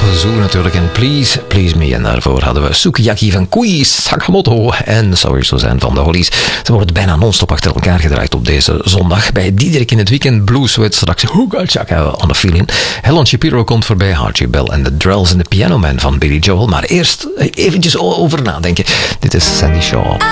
Zoo natuurlijk. En Please, Please Me. En daarvoor hadden we Sukiyaki van Koei Sakamoto en Sorry Suzanne van de Hollies. Ze worden bijna non-stop achter elkaar gedraaid op deze zondag. Bij Diederik in het weekend. Blues with straks Hugo Chaka on the Feeling. Helen Shapiro komt voorbij. Archie Bell en de Drells en de Piano Man van Billy Joel. Maar eerst eventjes over nadenken. Dit is Sandy Shaw.